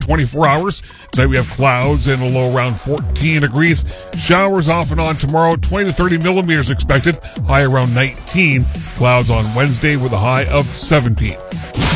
24 hours. Tonight we have clouds and a low around 14 degrees. Showers off and on tomorrow, 20 to 30 millimeters expected, high around 19. Clouds on Wednesday with a high of 17.